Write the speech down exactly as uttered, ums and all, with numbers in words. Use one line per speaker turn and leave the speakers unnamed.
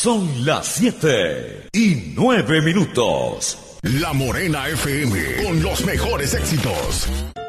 Son las siete y nueve minutos.
La Morena F M, con los mejores éxitos.